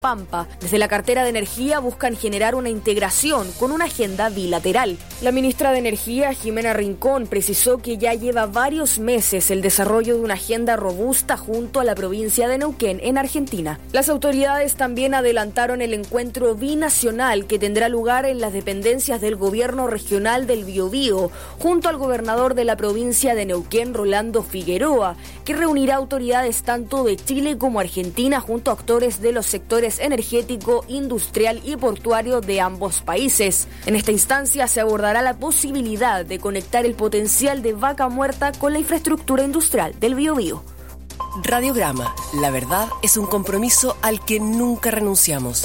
Pampa. Desde la cartera de Energía buscan generar una integración con una agenda bilateral. La ministra de Energía, Jimena Rincón, precisó que ya lleva varios meses el desarrollo de una agenda robusta junto a la provincia de Neuquén, en Argentina. Las autoridades también adelantaron el encuentro binacional que tendrá lugar en las dependencias del gobierno regional del Biobío, junto al gobernador de la provincia de Neuquén, Rolando Figueroa, que reunirá autoridades tanto de Chile como Argentina junto a actores de los sectores energético, industrial y portuario de ambos países. En esta instancia se abordará la posibilidad de conectar el potencial de Vaca Muerta con la infraestructura industrial del Biobío. Radiograma, la verdad es un compromiso al que nunca renunciamos.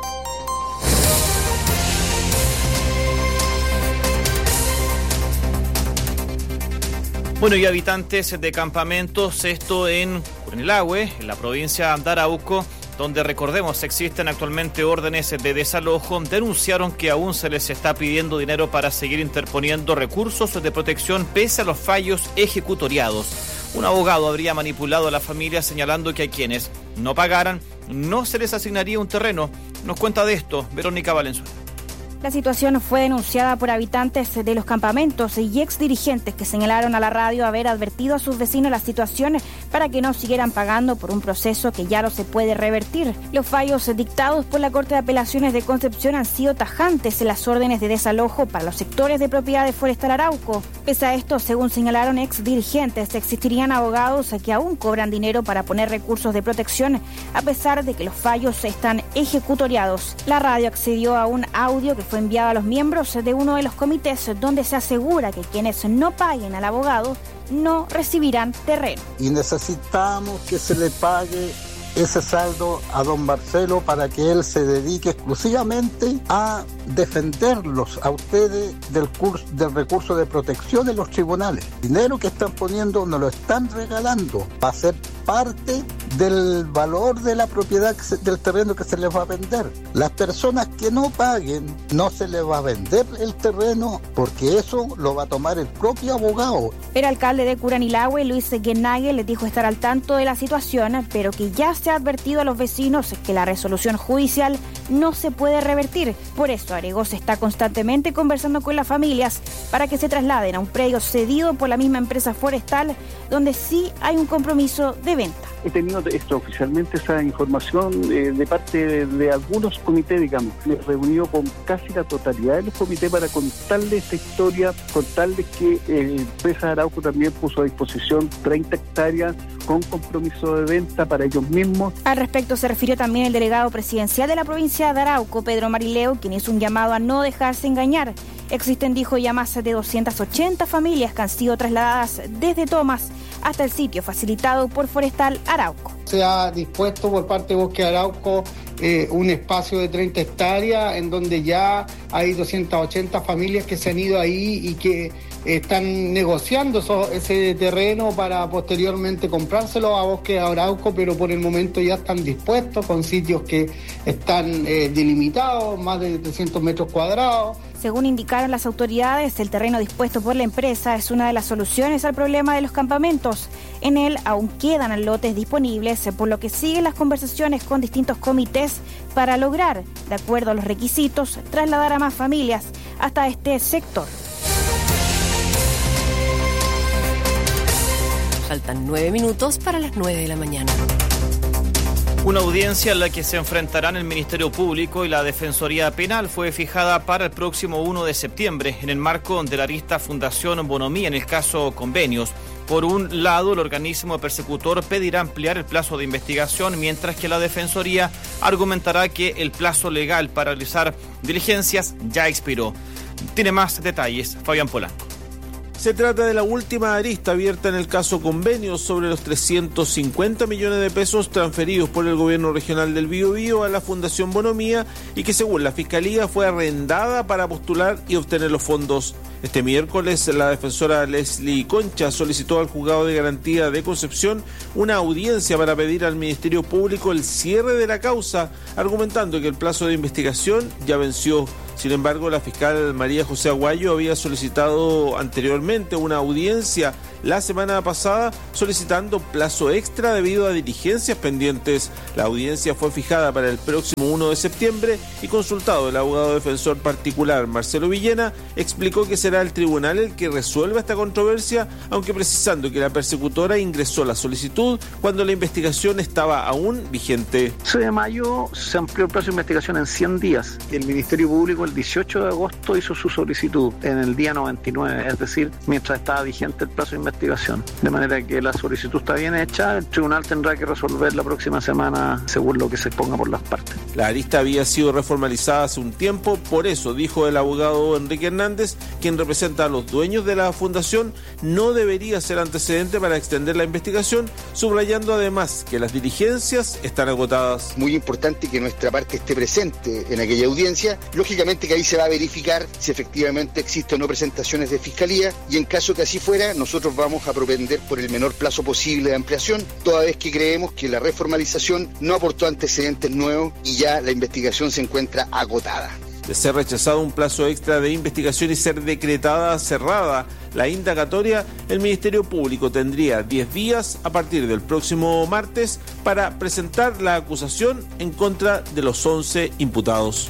Bueno, y habitantes de campamentos, esto en Curanilahue, en la provincia de Arauco, donde, recordemos, existen actualmente órdenes de desalojo, denunciaron que aún se les está pidiendo dinero para seguir interponiendo recursos de protección pese a los fallos ejecutoriados. Un abogado habría manipulado a la familia señalando que a quienes no pagaran no se les asignaría un terreno. Nos cuenta de esto Verónica Valenzuela. La situación fue denunciada por habitantes de los campamentos y exdirigentes que señalaron a la radio haber advertido a sus vecinos la situación para que no siguieran pagando por un proceso que ya no se puede revertir. Los fallos dictados por la Corte de Apelaciones de Concepción han sido tajantes en las órdenes de desalojo para los sectores de propiedad de Forestal Arauco. Pese a esto, según señalaron exdirigentes, existirían abogados que aún cobran dinero para poner recursos de protección a pesar de que los fallos están ejecutoriados. La radio accedió a un audio que fue enviado a los miembros de uno de los comités donde se asegura que quienes no paguen al abogado no recibirán terreno. Y necesitamos que se le pague ese saldo a don Marcelo para que él se dedique exclusivamente a defenderlos a ustedes del recurso de protección en los tribunales. El dinero que están poniendo nos lo están regalando, va a ser parte del valor de la propiedad del terreno que se les va a vender. Las personas que no paguen no se les va a vender el terreno porque eso lo va a tomar el propio abogado. El alcalde de Curanilahue, Luis Guenaghe, les dijo estar al tanto de la situación, pero que ya se ha advertido a los vecinos que la resolución judicial no se puede revertir. Por eso, agregó, se está constantemente conversando con las familias para que se trasladen a un predio cedido por la misma empresa forestal, donde sí hay un compromiso de venta. He tenido extraoficialmente esa información de parte de algunos comités, digamos. Me he reunido con casi la totalidad de los comités para contarles esta historia, contarles que Empresa Arauco también puso a disposición 30 hectáreas con compromiso de venta para ellos mismos. Al respecto se refirió también el delegado presidencial de la provincia de Arauco, Pedro Marileo, quien hizo un llamado a no dejarse engañar. Existen, dijo, ya más de 280 familias que han sido trasladadas desde Tomas hasta el sitio facilitado por Forestal Arauco. Se ha dispuesto por parte de Bosque Arauco un espacio de 30 hectáreas en donde ya hay 280 familias que se han ido ahí y que están negociando ese terreno para posteriormente comprárselo a Bosque Arauco, pero por el momento ya están dispuestos con sitios que están delimitados, más de 300 metros cuadrados. Según indicaron las autoridades, el terreno dispuesto por la empresa es una de las soluciones al problema de los campamentos. En él aún quedan lotes disponibles, por lo que siguen las conversaciones con distintos comités para lograr, de acuerdo a los requisitos, trasladar a más familias hasta este sector. Faltan 9 minutos para las 9 de la mañana. Una audiencia en la que se enfrentarán el Ministerio Público y la Defensoría Penal fue fijada para el próximo 1 de septiembre en el marco de la arista Fundación Bonomía en el caso Convenios. Por un lado, el organismo persecutor pedirá ampliar el plazo de investigación, mientras que la Defensoría argumentará que el plazo legal para realizar diligencias ya expiró. Tiene más detalles Fabián Polanco. Se trata de la última arista abierta en el caso Convenios sobre los 350 millones de pesos transferidos por el gobierno regional del Biobío a la Fundación Bonomía y que, según la Fiscalía, fue arrendada para postular y obtener los fondos. Este miércoles, la defensora Leslie Concha solicitó al Juzgado de Garantía de Concepción una audiencia para pedir al Ministerio Público el cierre de la causa, argumentando que el plazo de investigación ya venció. Sin embargo, la fiscal María José Aguayo había solicitado anteriormente anteriormente una audiencia la semana pasada solicitando plazo extra debido a diligencias pendientes. La audiencia fue fijada para el próximo 1 de septiembre y consultado el abogado defensor particular Marcelo Villena explicó que será el tribunal el que resuelva esta controversia, aunque precisando que la persecutora ingresó la solicitud cuando la investigación estaba aún vigente. El 6 de mayo se amplió el plazo de investigación en 100 días. El Ministerio Público el 18 de agosto hizo su solicitud en el día 99, es decir, mientras estaba vigente el plazo de investigación. De manera que la solicitud está bien hecha, el tribunal tendrá que resolver la próxima semana según lo que se exponga por las partes. La arista había sido reformalizada hace un tiempo, por eso, dijo el abogado Enrique Hernández, quien representa a los dueños de la fundación, no debería ser antecedente para extender la investigación, subrayando además que las diligencias están agotadas. Muy importante que nuestra parte esté presente en aquella audiencia. Lógicamente que ahí se va a verificar si efectivamente existen o no presentaciones de fiscalía, y en caso que así fuera, nosotros vamos a propender por el menor plazo posible de ampliación, toda vez que creemos que la reformalización no aportó antecedentes nuevos y ya la investigación se encuentra agotada. De ser rechazado un plazo extra de investigación y ser decretada cerrada la indagatoria, el Ministerio Público tendría 10 días a partir del próximo martes para presentar la acusación en contra de los 11 imputados.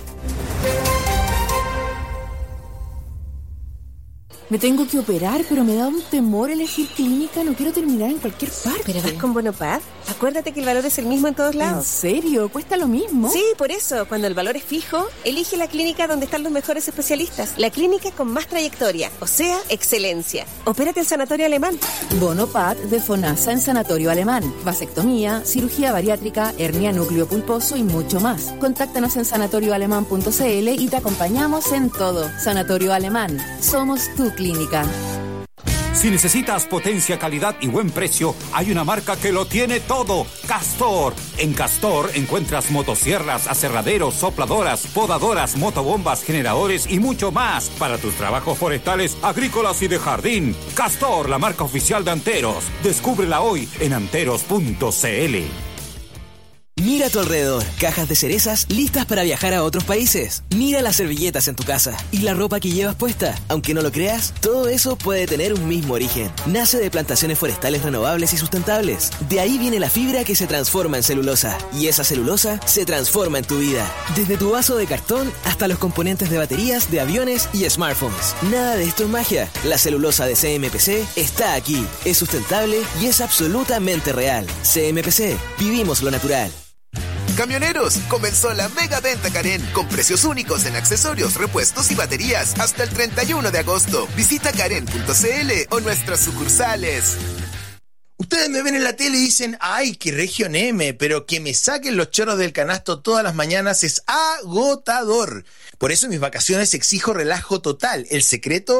Me tengo que operar, pero me da un temor elegir clínica. No quiero terminar en cualquier parte. ¿Pero vas con Bonopad? Acuérdate que el valor es el mismo en todos lados. ¿En serio? ¿Cuesta lo mismo? Sí, por eso. Cuando el valor es fijo, elige la clínica donde están los mejores especialistas. La clínica con más trayectoria, o sea, excelencia. Opérate en Sanatorio Alemán. Bonopad de FONASA en Sanatorio Alemán. Vasectomía, cirugía bariátrica, hernia núcleo pulposo y mucho más. Contáctanos en sanatorioalemán.cl y te acompañamos en todo. Sanatorio Alemán. Somos tu clínica. Si necesitas potencia, calidad y buen precio, hay una marca que lo tiene todo: Castor. En Castor encuentras motosierras, aserraderos, sopladoras, podadoras, motobombas, generadores y mucho más para tus trabajos forestales, agrícolas y de jardín. Castor, la marca oficial de Anteros. Descúbrela hoy en anteros.cl. Mira a tu alrededor, cajas de cerezas listas para viajar a otros países. Mira las servilletas en tu casa y la ropa que llevas puesta. Aunque no lo creas, todo eso puede tener un mismo origen. Nace de plantaciones forestales renovables y sustentables. De ahí viene la fibra que se transforma en celulosa. Y esa celulosa se transforma en tu vida. Desde tu vaso de cartón hasta los componentes de baterías, de aviones y smartphones. Nada de esto es magia. La celulosa de CMPC está aquí. Es sustentable y es absolutamente real. CMPC, vivimos lo natural. Camioneros, comenzó la mega venta Karen con precios únicos en accesorios, repuestos y baterías hasta el 31 de agosto. Visita karen.cl o nuestras sucursales. Ustedes me ven en la tele y dicen, ay, qué región M, pero que me saquen los chorros del canasto todas las mañanas es agotador. Por eso en mis vacaciones exijo relajo total. El secreto: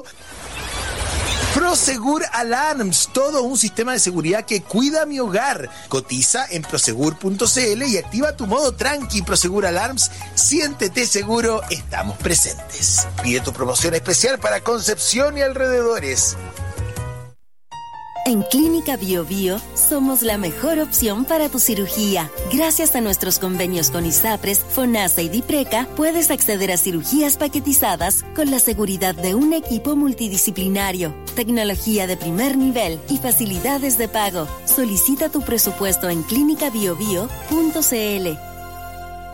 Prosegur Alarms, todo un sistema de seguridad que cuida mi hogar. Cotiza en prosegur.cl y activa tu modo tranqui. Prosegur Alarms, siéntete seguro, estamos presentes. Pide tu promoción especial para Concepción y alrededores. En Clínica Bio Bio somos la mejor opción para tu cirugía. Gracias a nuestros convenios con ISAPRES, FONASA y DIPRECA, puedes acceder a cirugías paquetizadas con la seguridad de un equipo multidisciplinario, tecnología de primer nivel y facilidades de pago. Solicita tu presupuesto en clinicabiobio.cl.